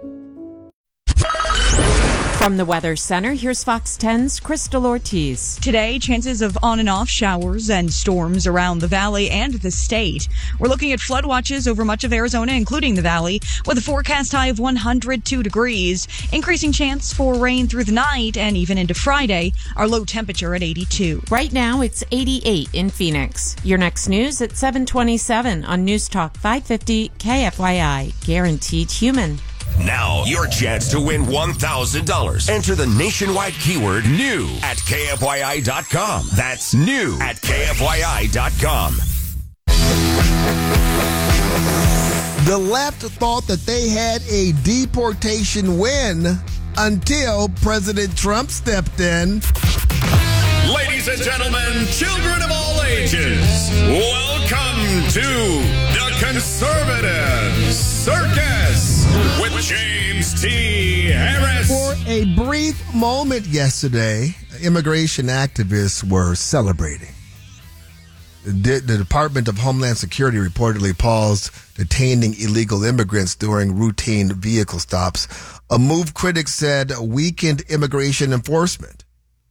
From the Weather Center, here's Fox ten's Crystal Ortiz. Today, chances of on and off showers and storms around the valley and the state. We're looking at flood watches over much of Arizona, including the valley, with a forecast high of one hundred two degrees. Increasing chance for rain through the night and even into Friday. Our low temperature at eighty-two. Right now, it's eighty-eight in Phoenix. Your next news at seven twenty-seven on News Talk five fifty K F Y I. Guaranteed human. Now, your chance to win one thousand dollars. Enter the nationwide keyword new at K F Y I dot com. That's new at K F Y I dot com. The left thought that they had a deportation win until President Trump stepped in. Ladies and gentlemen, children of all ages, welcome to the Conservative Circus with James T. Harris. For a brief moment yesterday, immigration activists were celebrating. The, the Department of Homeland Security reportedly paused detaining illegal immigrants during routine vehicle stops, a move critics said weakened immigration enforcement.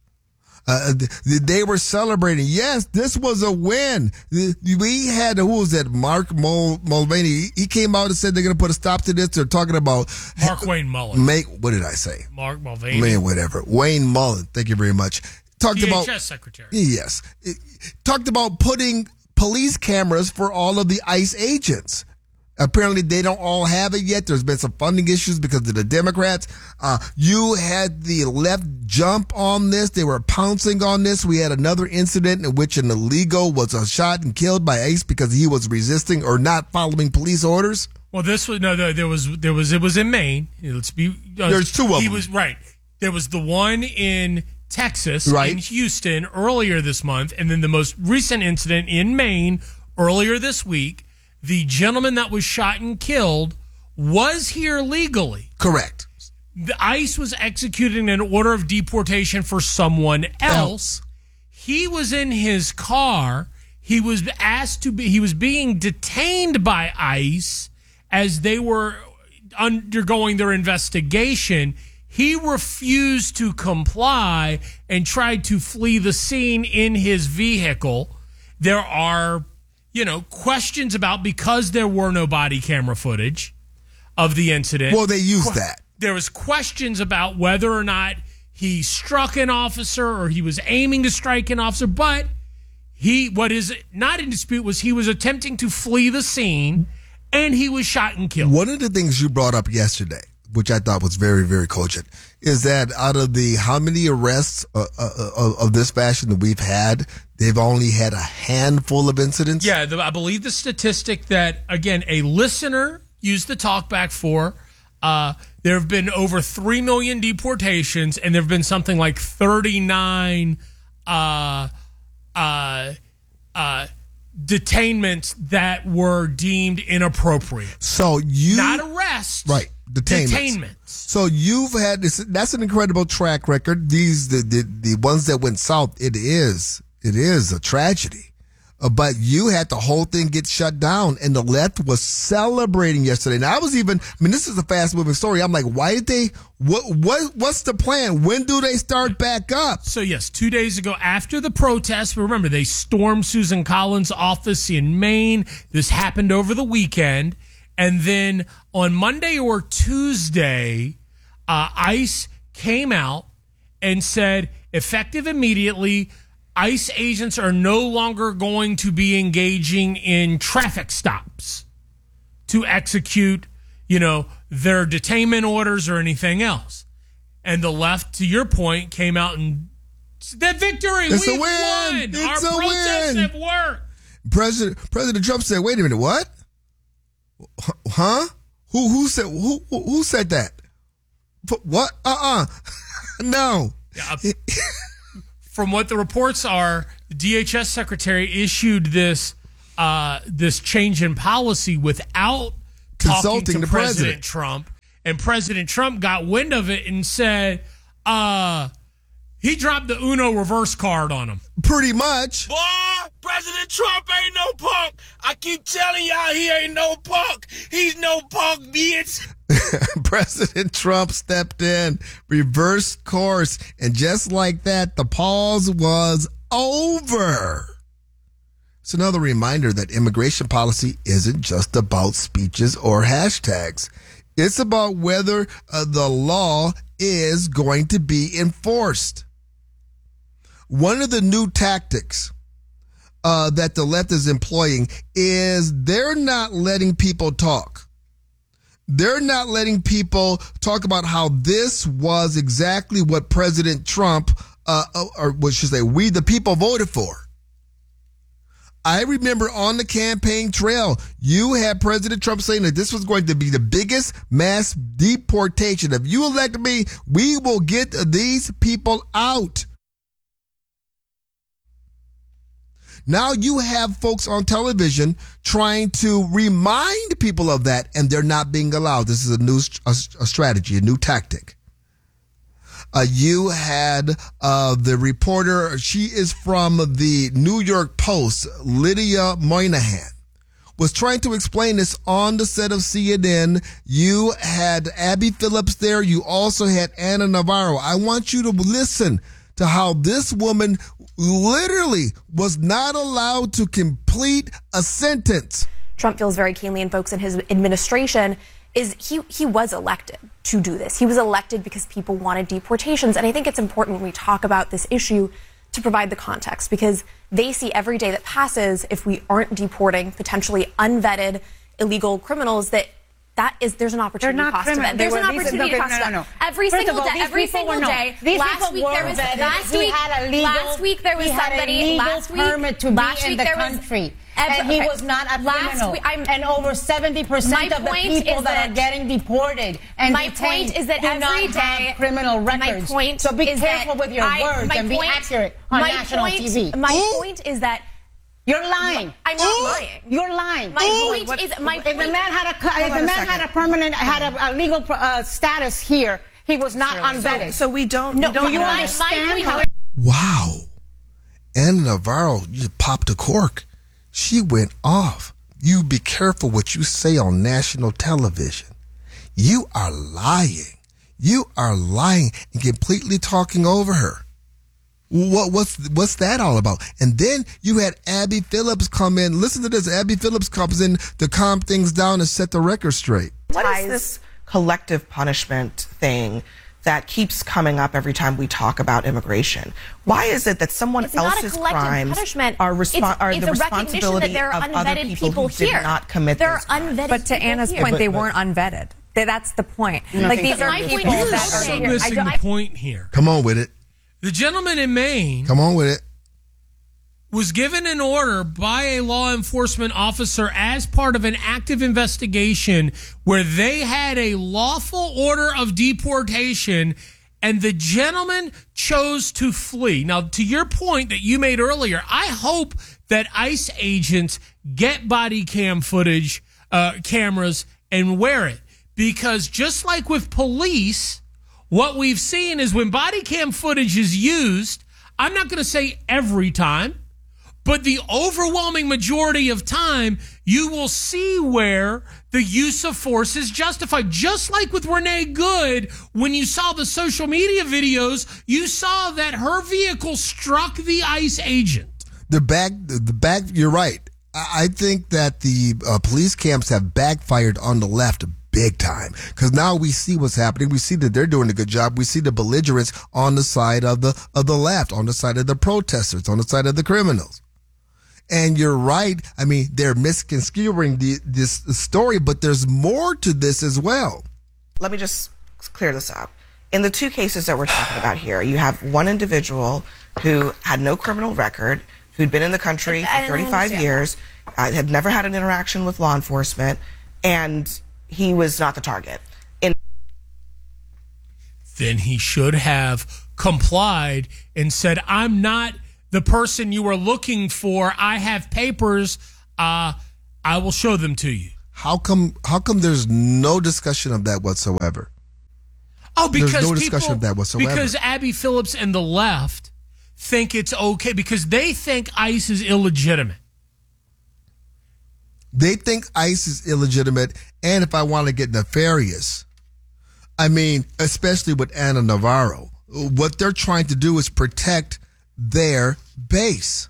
Uh, they were celebrating. Yes, this was a win. We had, who was that? Mark Mul- Mulvaney. He came out and said they're going to put a stop to this. They're talking about Mark Wayne Mullen. Make, what did I say? Mark Mulvaney. Man, whatever. Wayne Mullen. Thank you very much. Talked D H S about secretary. Yes, talked about putting police cameras for all of the ICE agents. Apparently, they don't all have it yet. There's been some funding issues because of the Democrats. Uh, you had the left jump on this. They were pouncing on this. We had another incident in which an illegal was uh, shot and killed by ICE because he was resisting or not following police orders. Well, this was no, no there was there was it was in Maine. Let's be. Uh, There's two of them. He was right. There was the one in Texas, right. in Houston earlier this month, and then the most recent incident in Maine earlier this week. The gentleman that was shot and killed was here legally. Correct. The ICE was executing an order of deportation for someone else. He was in his car. He was asked to be, he was being detained by ICE as they were undergoing their investigation. He refused to comply and tried to flee the scene in his vehicle. There are You know, questions about, because there were no body camera footage of the incident. Well, they used que- that. There was questions about whether or not he struck an officer or he was aiming to strike an officer. But he, what is not in dispute was he was attempting to flee the scene and he was shot and killed. One of the things you brought up yesterday, which I thought was very, very cogent, is that out of the how many arrests uh, uh, uh, of this fashion that we've had, they've only had a handful of incidents? Yeah, the, I believe the statistic that, again, a listener used the talkback for, uh, there have been over three million deportations, and there have been something like thirty-nine uh, uh, uh, detainments that were deemed inappropriate. So you... Not arrests. Right. Detainments. Detainments. So you've had this. That's an incredible track record. These the the, the ones that went south. It is it is a tragedy. Uh, but you had the whole thing get shut down, and the left was celebrating yesterday. Now I was even. I mean, this is a fast moving story. I'm like, why did they? What what what's the plan? When do they start back up? So yes, two days ago after the protests, remember they stormed Susan Collins' office in Maine. This happened over the weekend. And then on Monday or Tuesday, uh, ICE came out and said, effective immediately, ICE agents are no longer going to be engaging in traffic stops to execute, you know, their detainment orders or anything else. And the left, to your point, came out and said, victory, it's we've a win. won. It's Our a protests win. have worked. President President Trump said, wait a minute, what? Huh? Who who said who who said that? What? Uh-uh. No. Yeah, from what the reports are, the D H S secretary issued this uh, this change in policy without consulting talking to the President, president Trump, and President Trump got wind of it and said, uh, he dropped the Uno reverse card on him. Pretty much. Boy, President Trump ain't no punk. I keep telling y'all he ain't no punk. He's no punk, bitch. President Trump stepped in, reversed course, and just like that, the pause was over. It's another reminder that immigration policy isn't just about speeches or hashtags. It's about whether uh, the law is going to be enforced. One of the new tactics uh, that the left is employing is they're not letting people talk. They're not letting people talk about how this was exactly what President Trump, uh, or what should I say, we the people voted for. I remember on the campaign trail, you had President Trump saying that this was going to be the biggest mass deportation. If you elect me, we will get these people out. Now you have folks on television trying to remind people of that, and they're not being allowed. This is a new a, a strategy, a new tactic. Uh, you had uh, the reporter, she is from the New York Post, Lydia Moynihan, was trying to explain this on the set of C N N. You had Abby Phillips there. You also had Ana Navarro. I want you to listen to how this woman literally was not allowed to complete a sentence. Trump feels very keenly, and folks in his administration, is he he was elected to do this. He was elected because people wanted deportations. And I think it's important when we talk about this issue to provide the context, because they see every day that passes, if we aren't deporting potentially unvetted illegal criminals, that that is, there's an opportunity They're not cost to criminal. that. There's They an were- these- opportunity no, cost to no, that. no, no. Every First single of all, day, these every people single were- no. day. These Last people week were there was vetted. last He week had a legal- last week there was he had a somebody legal last week permit to be last in week the there was country. every- And he okay. was not a Last criminal. week- I'm- and over seventy percent My of the point people is that, that- are getting deported and My detained point is that do every not day- have criminal my records. point so be is careful that with your I- words my and be point- accurate on my national point- T V. My point is that You're lying. I'm not lying. You're lying. My point What- is my if point, the man had a Hold if on the a man second. had a permanent had a, a legal uh, status here, he was not unvetted. So we don't. No, we don't do you know. understand how? Wow. Ana Navarro, you popped a cork. She went off. You be careful what you say on national television. You are lying. You are lying and completely talking over her. What what's what's that all about? And then you had Abby Phillips come in. Listen to this. Abby Phillips comes in to calm things down and set the record straight. What is this collective punishment thing that keeps coming up every time we talk about immigration? Why is it that someone It's not a else's collective crimes punishment. are, respo- It's- are it's the a recognition responsibility that there are of other unvetted people, people who here. did not commit There those are crimes? unvetted But to people Anna's here. point, But- they but- weren't unvetted. They, that's the point. No, like I these think are my point people is You're that also are here. missing I the don't- point here. Come on with it. The gentleman in Maine Come on with it. was given an order by a law enforcement officer as part of an active investigation where they had a lawful order of deportation, and the gentleman chose to flee. Now, to your point that you made earlier, I hope that ICE agents get body cam footage, uh, cameras, and wear it. Because just like with police, what we've seen is when body cam footage is used, I'm not going to say every time, but the overwhelming majority of time, you will see where the use of force is justified. Just like with Renee Good, when you saw the social media videos, you saw that her vehicle struck the ICE agent. The back, the back. You're right. I I think that the uh, police camps have backfired on the left big time, because now we see what's happening. We see that they're doing a good job. We see the belligerents on the side of the of the left, on the side of the protesters, on the side of the criminals. And you're right. I mean, they're misconstruing the, this story, but there's more to this as well. Let me just clear this up. In the two cases that we're talking about here, you have one individual who had no criminal record, who'd been in the country for thirty-five years, uh, had never had an interaction with law enforcement, and he was not the target. In then he should have complied and said, I'm not the person you are looking for. I have papers. Uh, I will show them to you. How come How come there's no discussion of that whatsoever? Oh, because there's no people, discussion of that whatsoever. Because Abby Phillips and the left think it's okay because they think ICE is illegitimate. They think ICE is illegitimate, and if I want to get nefarious, I mean, especially with Ana Navarro, what they're trying to do is protect their base.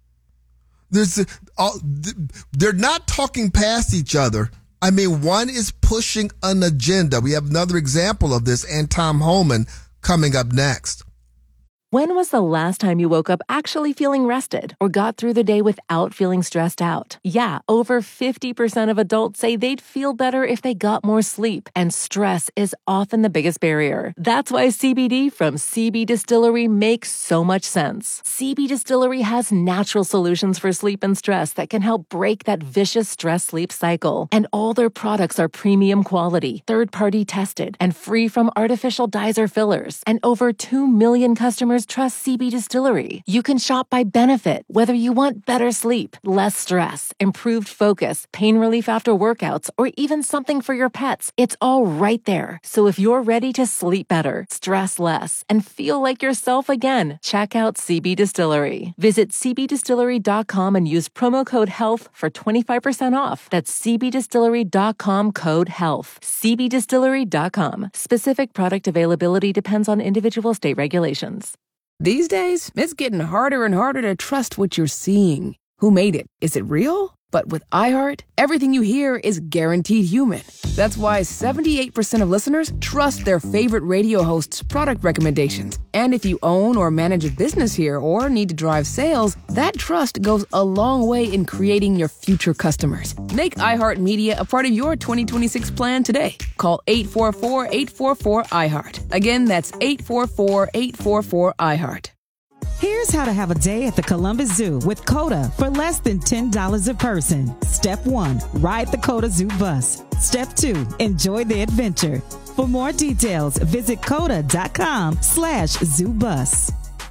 There's a, all, they're not talking past each other. I mean, one is pushing an agenda. We have another example of this, and Tom Homan coming up next. When was the last time you woke up actually feeling rested or got through the day without feeling stressed out? Yeah, over fifty percent of adults say they'd feel better if they got more sleep, and stress is often the biggest barrier. That's why C B D from C B Distillery makes so much sense. C B Distillery has natural solutions for sleep and stress that can help break that vicious stress-sleep cycle. And all their products are premium quality, third-party tested, and free from artificial dyes or fillers. And over two million customers trust C B Distillery. You can shop by benefit, whether you want better sleep, less stress, improved focus, pain relief after workouts, or even something for your pets. It's all right there. So if you're ready to sleep better, stress less, and feel like yourself again, check out C B Distillery. Visit c b distillery dot com and use promo code HEALTH for twenty-five percent off. That's c b distillery dot com code HEALTH. c b distillery dot com. Specific product availability depends on individual state regulations. These days, it's getting harder and harder to trust what you're seeing. Who made it? Is it real? But with iHeart, everything you hear is guaranteed human. That's why seventy-eight percent of listeners trust their favorite radio hosts' product recommendations. And if you own or manage a business here or need to drive sales, that trust goes a long way in creating your future customers. Make iHeart Media a part of your twenty twenty-six plan today. Call eight four four, eight four four, iHeart. Again, that's eight four four, eight four four, iHeart. Here's how to have a day at the Columbus Zoo with COTA for less than ten dollars a person. Step one, ride the COTA Zoo bus. Step two, enjoy the adventure. For more details, visit coda.com slash zoo bus.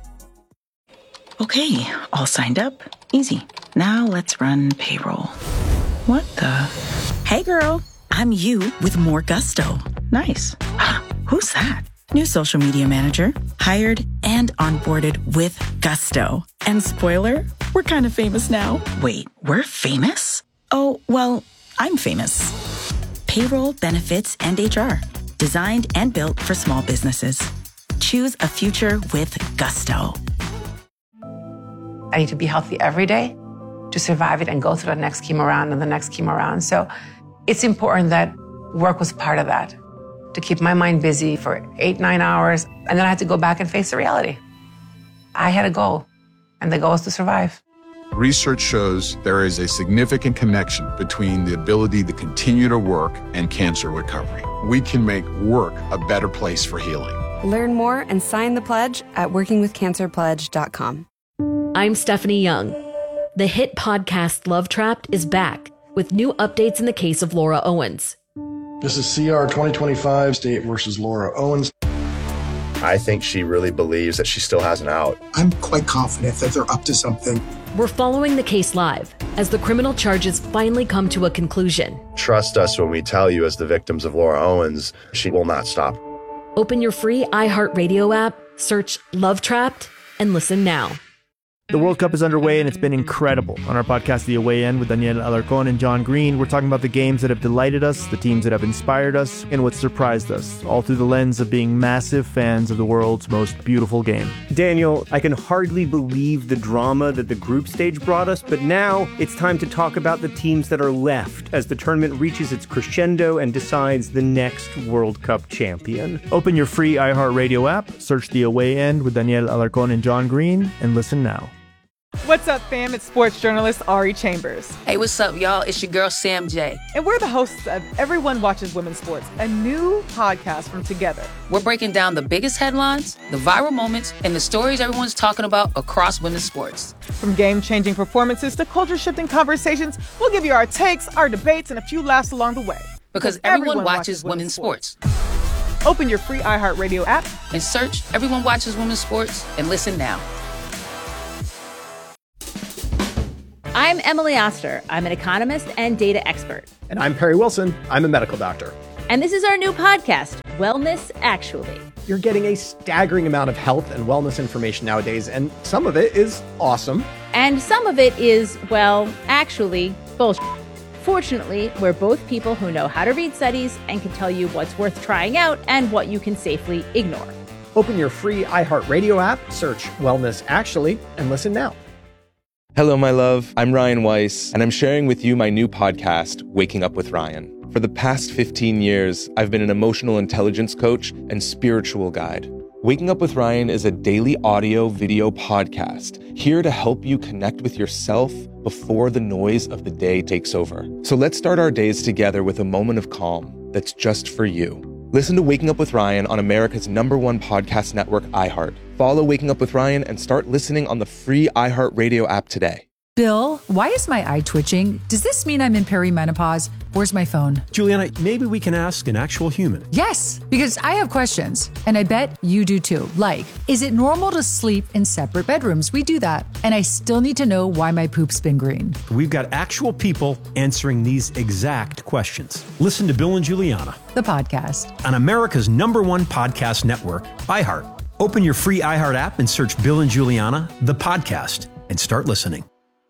Okay, all signed up. Easy. Now let's run payroll. What the? Hey girl, I'm you with more gusto. Nice. Who's that? New social media manager, hired and onboarded with gusto. And spoiler, we're kind of famous now. Wait, we're famous? Oh, well, I'm famous. Payroll, benefits, and H R. Designed and built for small businesses. Choose a future with gusto. I need to be healthy every day to survive it and go through the next chemo round and the next chemo round. So it's important that work was part of that, to keep my mind busy for eight, nine hours. And then I had to go back and face the reality. I had a goal, and the goal is to survive. Research shows there is a significant connection between the ability to continue to work and cancer recovery. We can make work a better place for healing. Learn more and sign the pledge at working with cancer pledge dot com. I'm Stephanie Young. The hit podcast Love Trapped is back with new updates in the case of Laura Owens. This is C R twenty twenty-five, State versus Laura Owens. I think she really believes that she still has an out. I'm quite confident that they're up to something. We're following the case live as the criminal charges finally come to a conclusion. Trust us when we tell you, as the victims of Laura Owens, she will not stop. Open your free iHeartRadio app, search Love Trapped, and listen now. The World Cup is underway, and it's been incredible. On our podcast, The Away End, with Daniel Alarcón and John Green, we're talking about the games that have delighted us, the teams that have inspired us, and what surprised us, all through the lens of being massive fans of the world's most beautiful game. Daniel, I can hardly believe the drama that the group stage brought us, but now it's time to talk about the teams that are left as the tournament reaches its crescendo and decides the next World Cup champion. Open your free iHeartRadio app, search The Away End with Daniel Alarcón and John Green, and listen now. What's up, fam? It's sports journalist Ari Chambers. Hey, what's up, y'all? It's your girl, Sam J. And we're the hosts of Everyone Watches Women's Sports, a new podcast from Together. We're breaking down the biggest headlines, the viral moments, and the stories everyone's talking about across women's sports. From game-changing performances to culture-shifting conversations, we'll give you our takes, our debates, and a few laughs along the way. Because, because everyone, everyone watches, watches women's sports. sports. Open your free iHeartRadio app and search Everyone Watches Women's Sports and listen now. I'm Emily Oster. I'm an economist and data expert. And I'm Perry Wilson. I'm a medical doctor. And this is our new podcast, Wellness Actually. You're getting a staggering amount of health and wellness information nowadays, and some of it is awesome. And some of it is, well, actually, bullshit. Fortunately, we're both people who know how to read studies and can tell you what's worth trying out and what you can safely ignore. Open your free iHeartRadio app, search Wellness Actually, and listen now. Hello, my love. I'm Ryan Weiss, and I'm sharing with you my new podcast, Waking Up with Ryan. For the past fifteen years, I've been an emotional intelligence coach and spiritual guide. Waking Up with Ryan is a daily audio video podcast here to help you connect with yourself before the noise of the day takes over. So let's start our days together with a moment of calm that's just for you. Listen to Waking Up with Ryan on America's number one podcast network, iHeart. Follow Waking Up with Ryan and start listening on the free iHeartRadio app today. Bill, why is my eye twitching? Does this mean I'm in perimenopause? Where's my phone? Juliana, maybe we can ask an actual human. Yes, because I have questions, and I bet you do too. Like, is it normal to sleep in separate bedrooms? We do that. And I still need to know why my poop's been green. We've got actual people answering these exact questions. Listen to Bill and Juliana, the podcast, on America's number one podcast network, iHeart. Open your free iHeart app and search Bill and Juliana, the podcast, and start listening.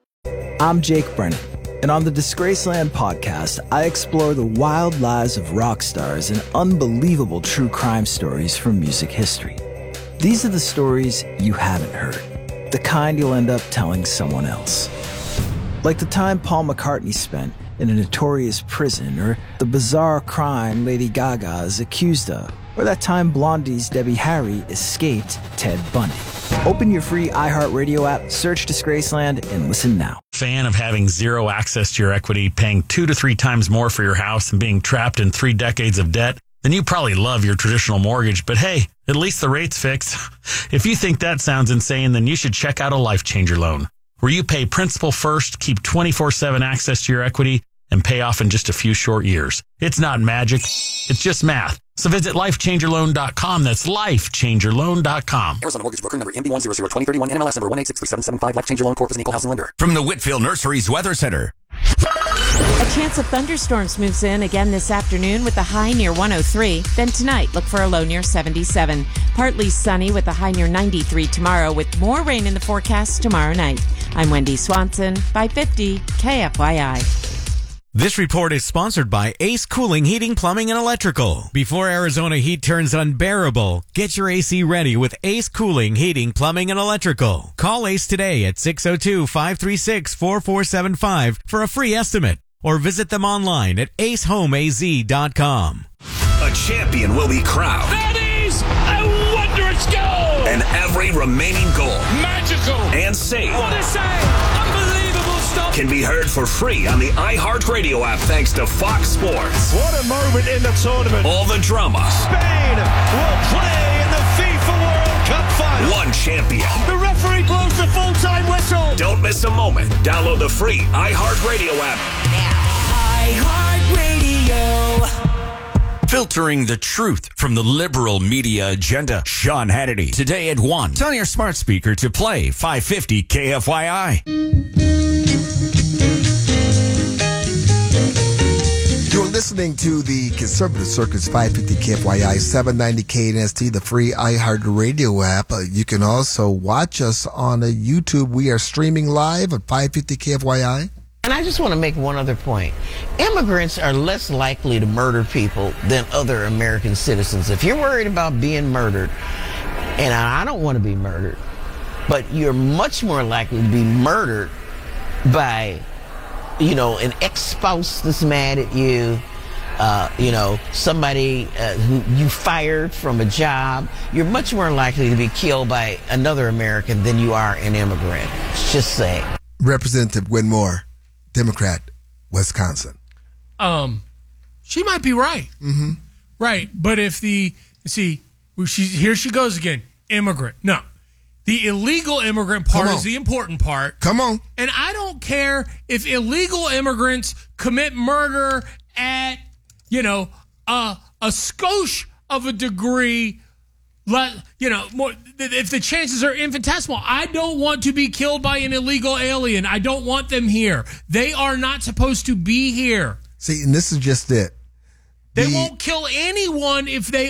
I'm Jake Brennan, and on the Disgraceland podcast, I explore the wild lives of rock stars and unbelievable true crime stories from music history. These are the stories you haven't heard, the kind you'll end up telling someone else. Like the time Paul McCartney spent in a notorious prison, or the bizarre crime Lady Gaga is accused of, or that time Blondie's Debbie Harry escaped Ted Bundy. Open your free iHeartRadio app, search Disgraceland, and listen now. Fan of having zero access to your equity, paying two to three times more for your house, and being trapped in three decades of debt? Then you probably love your traditional mortgage, but hey, at least the rate's fixed. If you think that sounds insane, then you should check out a Life Changer loan, where you pay principal first, keep twenty-four seven access to your equity, and pay off in just a few short years. It's not magic. It's just math. So visit life changer loan dot com. That's life changer loan dot com. Arizona Mortgage Broker number M B one zero zero two zero three one, N M L S number one eight six three seven seven five. Life Changer Loan Corp is an equal housing lender. From the Whitfield Nurseries Weather Center. A chance of thunderstorms moves in again this afternoon with a high near one oh three. Then tonight, look for a low near seventy-seven. Partly sunny with a high near ninety-three tomorrow, with more rain in the forecast tomorrow night. I'm Wendy Swanson, five fifty K F Y I. This report is sponsored by Ace Cooling Heating, Plumbing, and Electrical. Before Arizona heat turns unbearable, get your A C ready with Ace Cooling Heating, Plumbing, and Electrical. Call Ace today at six oh two, five three six, four four seven five for a free estimate, or visit them online at ace home a z dot com. A champion will be crowned. That is a wondrous goal! And every remaining goal, magical and save, what a save! Unbelievable stuff! Can be heard for free on the iHeartRadio app thanks to Fox Sports. What a moment in the tournament! All the drama. Spain will play in the FIFA World Cup final. One champion. The referee blows the full-time whistle. Don't miss a moment. Download the free iHeartRadio app now. iHeartRadio. Filtering the truth from the liberal media agenda. Sean Hannity. Today at one. Tell your smart speaker to play five fifty K F Y I. You're listening to the Conservative Circus five fifty K F Y I, seven ninety K N S T, the free iHeartRadio app. Uh, you can also watch us on uh, YouTube. We are streaming live at five fifty K F Y I. And I just want to make one other point. Immigrants are less likely to murder people than other American citizens. If you're worried about being murdered, and I don't want to be murdered, but you're much more likely to be murdered by, you know, an ex-spouse that's mad at you, uh, you know, somebody uh, who you fired from a job. You're much more likely to be killed by another American than you are an immigrant. It's just saying. Representative Winmore, Democrat, Wisconsin. Um, she might be right. Mm-hmm. Right, but if the see, she here she goes again. Immigrant, no, the illegal immigrant part is the important part. Come on, and I don't care if illegal immigrants commit murder at you know a a skosh of a degree, let, you know, more, if the chances are infinitesimal. I don't want to be killed by an illegal alien. I don't want them here. They are not supposed to be here. See, and this is just it. They the, won't kill anyone if they